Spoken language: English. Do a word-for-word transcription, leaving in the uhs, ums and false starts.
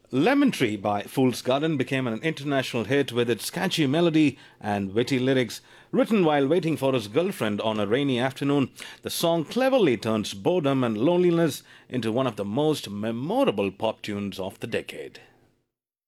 Lemon Tree by Fool's Garden became an international hit with its catchy melody and witty lyrics. Written while waiting for his girlfriend on a rainy afternoon, the song cleverly turns boredom and loneliness into one of the most memorable pop tunes of the decade.